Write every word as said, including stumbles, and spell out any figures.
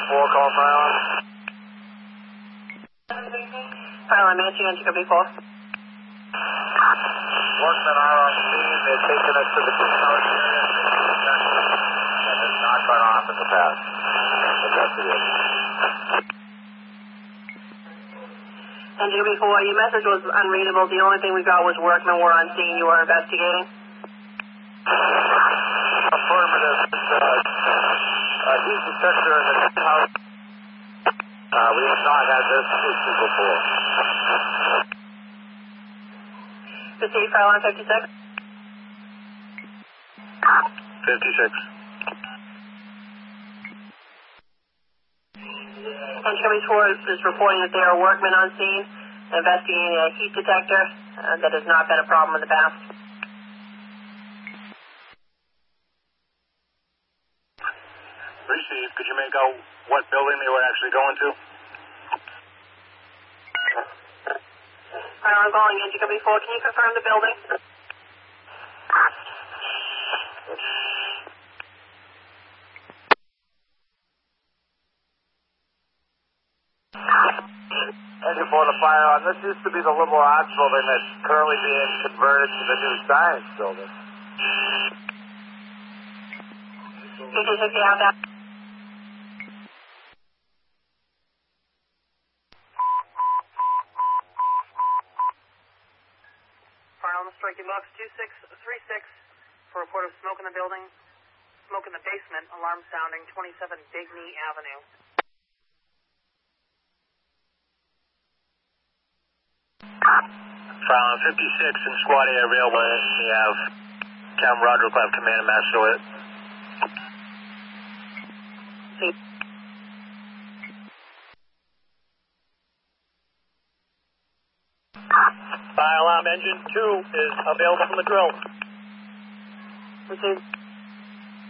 four, call fire alarm. Fire alarm, Manchester, N T W four. Workmen are on scene. They've taken us to the greenhouse area. And has not gone off in the past. Investigate. N T W four, your message was unreadable. The only thing we got was workmen were on scene. You were investigating. Affirmative. Uh, uh, heat detector in the greenhouse. Uh, we have not had this issue before. Proceed, fire alarm fifty-six. fifty-six. N T W four is reporting that there are workmen on scene investigating a heat detector. Uh, that has not been a problem in the past. Receive. Could you make out what building they were actually going to? Fire alarm calling N T W four. Can you confirm the building? Thank you for the fire alarm. This used to be the liberal arts building that's currently being converted to the new science building. fifty-six, you have that. Fire alarm striking box two six three six for a report of smoke in the building. Smoke in the basement. Alarm sounding twenty-seven Bigney Avenue. Fire alarm fifty-six and squad A available. We have Cam Roger will have command and master with it. See. Fire alarm engine two is available from the drill. Proceed.